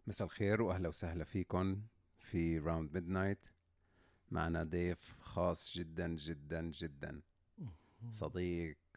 مساء الخير وأهلا وسهلا فيكم في راوند ميدنايت. معنا ضيف خاص جدا جدا جدا، صديق